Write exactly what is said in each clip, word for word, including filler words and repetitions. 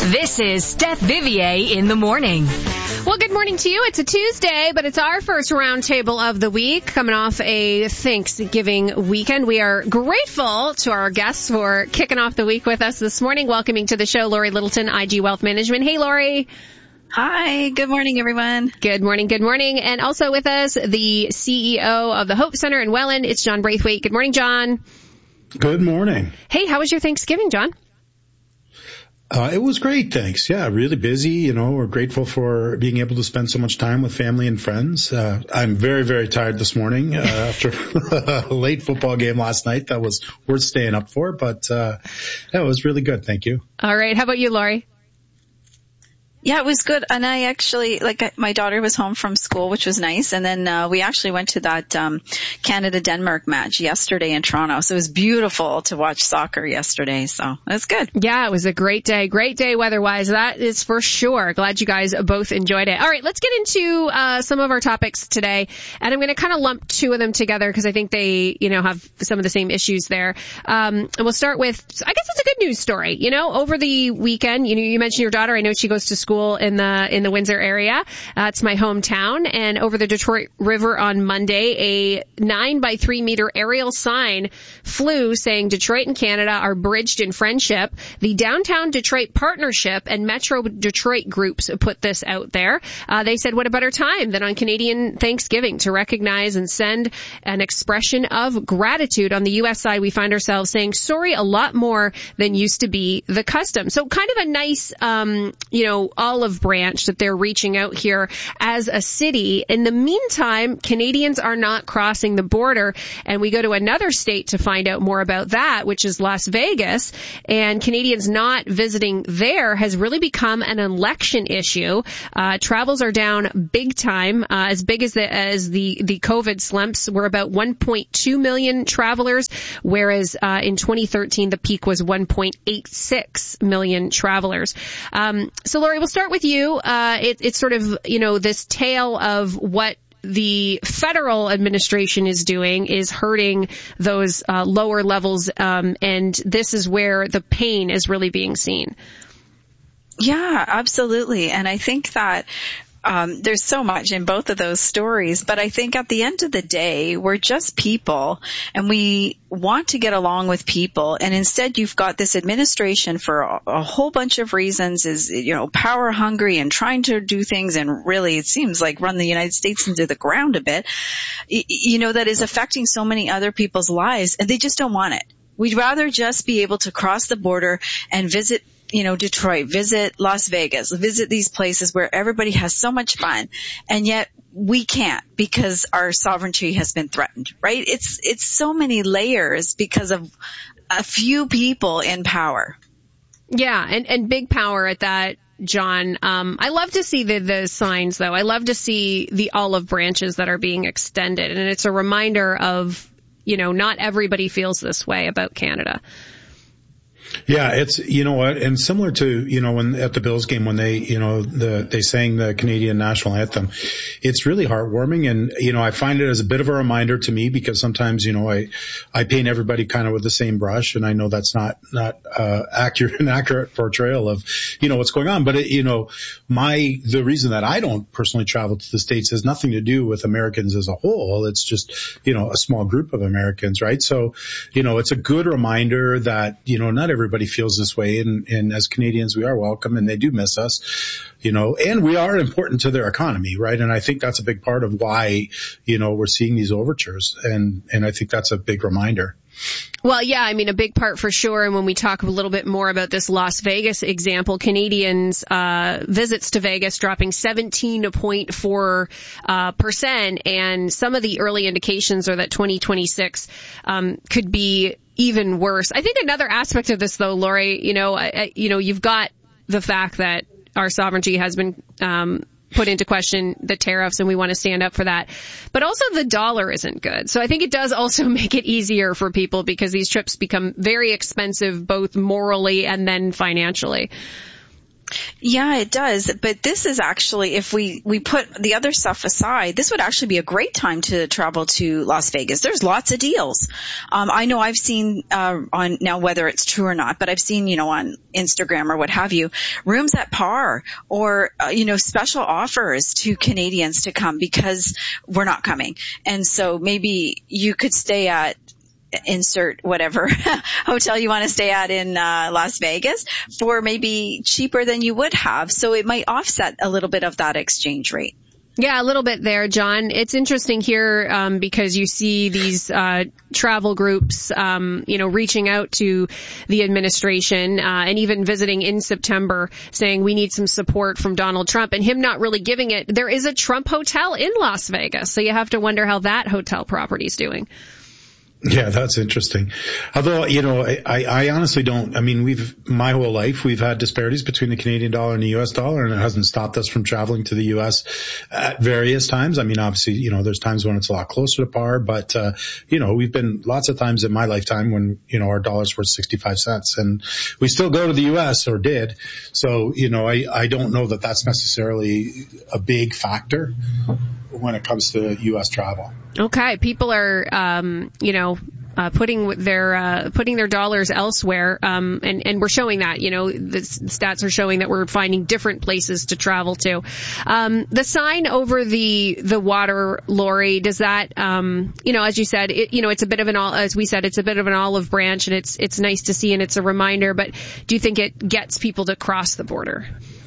This is Steph Vivier in the morning. Well, good morning to you. It's a Tuesday, but it's our first roundtable of the week, coming off a Thanksgiving weekend. We are grateful to our guests for kicking off the week with us this morning. Welcoming to the show, Lori Littleton, I G Wealth Management. Hey, Lori. Hi. Good morning, everyone. Good morning. Good morning. And also with us, the C E O of the Hope Center in Welland. It's John Braithwaite. Good morning, John. Good morning. Hey, how was your Thanksgiving, John? Uh, it was great, thanks. Yeah, really busy. You know, we're grateful for being able to spend so much time with family and friends. Uh, I'm very, very tired this morning uh, after a late football game last night. That was worth staying up for, but uh, yeah, it was really good. Thank you. All right. How about you, Lori? Yeah, it was good. And I actually, like, my daughter was home from school, which was nice. And then uh, we actually went to that um Canada-Denmark match yesterday in Toronto. So it was beautiful to watch soccer yesterday. So it was good. Yeah, it was a great day. Great day weather-wise. That is for sure. Glad you guys both enjoyed it. All right, let's get into uh some of our topics today. And I'm going to kind of lump two of them together because I think they, you know, have some of the same issues there. Um And we'll start with, I guess it's a good news story. You know, over the weekend, you know, you mentioned your daughter. I know she goes to school in the in the Windsor area. Uh, it's my hometown. And over the Detroit River on Monday, a nine by three meter aerial sign flew saying Detroit and Canada are bridged in friendship. The Downtown Detroit Partnership and Metro Detroit groups put this out there. Uh, they said, what a better time than on Canadian Thanksgiving to recognize and send an expression of gratitude. On the U S side, we find ourselves saying sorry a lot more than used to be the custom. So kind of a nice, um, you know, olive branch that they're reaching out here as a city. In the meantime, Canadians are not crossing the border, and we go to another state to find out more about that, which is Las Vegas, and Canadians not visiting there has really become an election issue. Uh, travels are down big time, uh, as big as the, as the, the COVID slumps. We're about one point two million travelers, whereas, uh, in twenty thirteen, the peak was one point eight six million travelers. Um, so Lori, we'll start with you. Uh, it, it's sort of, you know, this tale of what the federal administration is doing is hurting those uh, lower levels, um, and this is where the pain is really being seen. Yeah, absolutely. And I think that Um, there's so much in both of those stories, but I think at the end of the day, we're just people and we want to get along with people. And instead you've got this administration for a, a whole bunch of reasons is, you know, power hungry and trying to do things and really it seems like run the United States into the ground a bit, you know, that is affecting so many other people's lives and they just don't want it. We'd rather just be able to cross the border and visit you know, Detroit, visit Las Vegas, visit these places where everybody has so much fun. And yet we can't because our sovereignty has been threatened, right? It's, it's so many layers because of a few people in power. Yeah. And, and big power at that, John. Um, I love to see the, the signs though. I love to see the olive branches that are being extended. And it's a reminder of, you know, not everybody feels this way about Canada. Yeah, it's, you know what, and similar to, you know, when at the Bills game, when they, you know, the, they sang the Canadian national anthem, it's really heartwarming. And, you know, I find it as a bit of a reminder to me because sometimes, you know, I, I paint everybody kind of with the same brush and I know that's not, not, uh, accurate, an accurate portrayal of, you know, what's going on. But it, you know, my, the reason that I don't personally travel to the States has nothing to do with Americans as a whole. It's just, you know, a small group of Americans, right? So, you know, it's a good reminder that, you know, not every Everybody feels this way, and, and as Canadians, we are welcome, and they do miss us, you know, and we are important to their economy, right? And I think that's a big part of why, you know, we're seeing these overtures, and and I think that's a big reminder. Well, yeah, I mean, a big part for sure. And when we talk a little bit more about this Las Vegas example, Canadians, uh, visits to Vegas dropping seventeen point four, uh, percent. And some of the early indications are that twenty twenty-six, um, could be even worse. I think another aspect of this though, Lori, you know, I, you know, you've got the fact that our sovereignty has been, um, put into question, the tariffs, and we want to stand up for that. But also the dollar isn't good. So I think it does also make it easier for people because these trips become very expensive, both morally and then financially. Yeah, it does. But this is actually, if we, we put the other stuff aside, this would actually be a great time to travel to Las Vegas. There's lots of deals. Um, I know I've seen, uh, on now whether it's true or not, but I've seen, you know, on Instagram or what have you, rooms at par or, uh, you know, special offers to Canadians to come because we're not coming. And so maybe you could stay at, insert whatever hotel you want to stay at in uh, Las Vegas for maybe cheaper than you would have. So it might offset a little bit of that exchange rate. Yeah, a little bit there, John. It's interesting here um, because you see these uh, travel groups, um, you know, reaching out to the administration uh, and even visiting in September saying we need some support from Donald Trump and him not really giving it. There is a Trump hotel in Las Vegas, so you have to wonder how that hotel property is doing. Yeah, that's interesting. Although, you know, I, I honestly don't, I mean, we've, my whole life, we've had disparities between the Canadian dollar and the U S dollar, and it hasn't stopped us from traveling to the U S at various times. I mean, obviously, you know, there's times when it's a lot closer to par, but, uh, you know, we've been lots of times in my lifetime when, you know, our dollar's worth sixty-five cents and we still go to the U S or did. So, you know, I, I don't know that that's necessarily a big factor when it comes to U S travel. Okay. People are, um, you know, uh, putting their, uh, putting their dollars elsewhere. Um, and, and we're showing that, you know, the stats are showing that we're finding different places to travel to. Um, the sign over the, the water, Lori, does that, um, you know, as you said, it, you know, it's a bit of an, as we said, it's a bit of an olive branch and it's, it's nice to see and it's a reminder, but do you think it gets people to cross the border?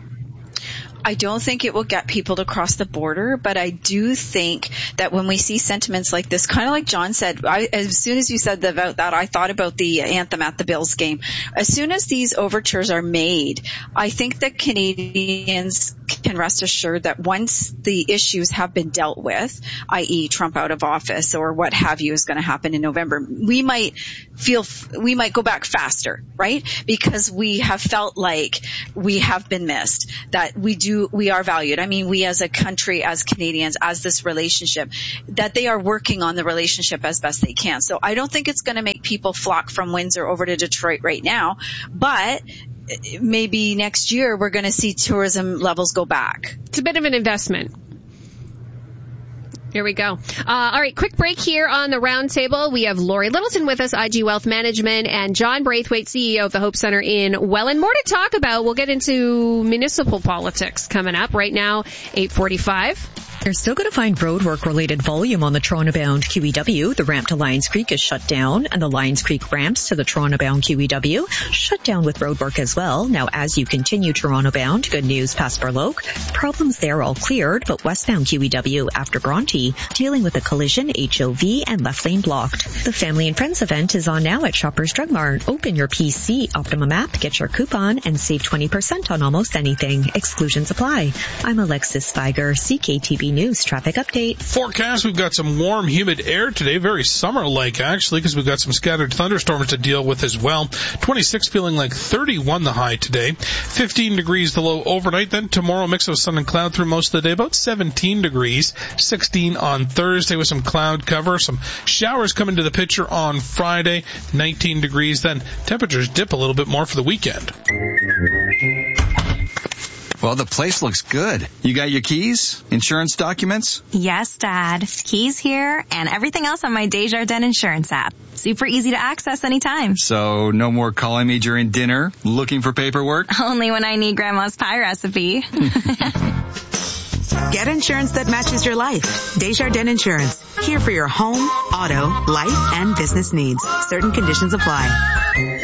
I don't think it will get people to cross the border, but I do think that when we see sentiments like this, kind of like John said, I, as soon as you said about that, I thought about the anthem at the Bills game. As soon as these overtures are made, I think that Canadians can rest assured that once the issues have been dealt with, that is Trump out of office or what have you is going to happen in November, we might feel, we might go back faster, right? Because we have felt like we have been missed, that we do we are valued. I mean, we as a country, as Canadians, as this relationship, that they are working on the relationship as best they can. So I don't think it's going to make people flock from Windsor over to Detroit right now, but maybe next year we're going to see tourism levels go back. It's a bit of an investment. Here we go. Uh, all right, quick break here on the roundtable. We have Lori Littleton with us, I G Wealth Management, and John Braithwaite, C E O of the Hope Center in Welland. More to talk about. We'll get into municipal politics coming up right now, eight forty-five. You're still going to find roadwork-related volume on the Toronto-bound Q E W. The ramp to Lions Creek is shut down, and the Lions Creek ramps to the Toronto-bound Q E W shut down with roadwork as well. Now, as you continue Toronto-bound, good news past Burloak. Problems there all cleared, but westbound Q E W after Bronte, dealing with a collision, H O V, and left lane blocked. The Family and Friends event is on now at Shoppers Drug Mart. Open your P C Optimum app, get your coupon, and save twenty percent on almost anything. Exclusions apply. I'm Alexis Spiger, C K T V News traffic update. Forecast, we've got some warm, humid air today, very summer-like actually, because we've got some scattered thunderstorms to deal with as well. twenty-six feeling like thirty-one the high today. fifteen degrees the low overnight. Then tomorrow, mix of sun and cloud through most of the day, about seventeen degrees. sixteen on Thursday with some cloud cover. Some showers come into the picture on Friday, nineteen degrees. Then temperatures dip a little bit more for the weekend. Well, the place looks good. You got your keys? Insurance documents? Yes, Dad. Keys here and everything else on my Desjardins Insurance app. Super easy to access anytime. So no more calling me during dinner, looking for paperwork? Only when I need Grandma's pie recipe. Get insurance that matches your life. Desjardins Insurance. Here for your home, auto, life, and business needs. Certain conditions apply.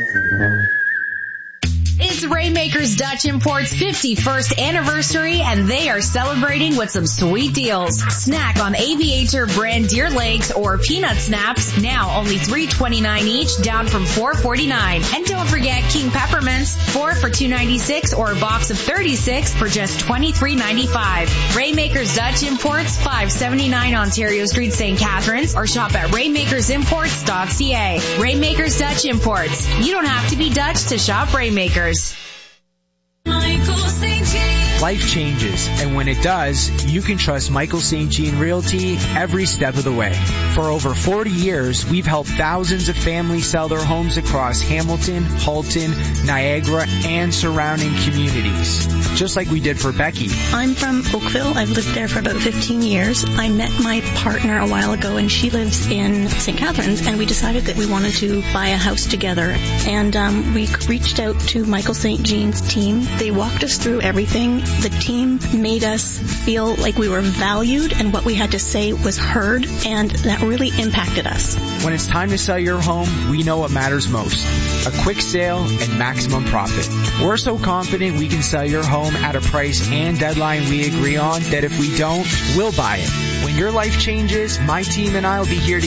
It's Rainmakers Dutch Import's fifty-first anniversary, and they are celebrating with some sweet deals. Snack on Aviator brand deer legs or peanut snaps, now only three twenty-nine each, down from four forty-nine. And don't forget King Peppermints, four for two ninety-six, or a box of thirty-six for just twenty-three ninety-five. Rainmakers Dutch Imports, five seventy-nine Ontario Street, Saint Catharines, or shop at rainmakers imports dot c a. Rainmakers Dutch Imports. You don't have to be Dutch to shop Rainmakers. Michael Saint James. life changes, and when it does, you can trust Michael Saint Jean Realty every step of the way. For over forty years, we've helped thousands of families sell their homes across Hamilton, Halton, Niagara, and surrounding communities, just like we did for Becky. I'm from Oakville. I've lived there for about fifteen years. I met my partner a while ago, and she lives in Saint Catharines, and we decided that we wanted to buy a house together. And um, we reached out to Michael Saint Jean's team. They walked us through everything. The team made us feel like we were valued and what we had to say was heard, and that really impacted us. When it's time to sell your home, we know what matters most: a quick sale and maximum profit. We're so confident we can sell your home at a price and deadline we agree on that if we don't, we'll buy it. When your life changes, my team and I will be here to